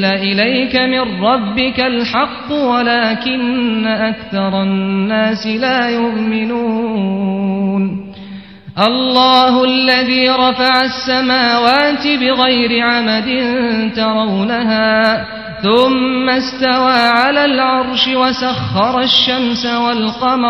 إليك من ربك الحق ولكن أكثر الناس لا يؤمنون الله الذي رفع السماوات بغير عمد ترونها ثم استوى على العرش وسخر الشمس والقمر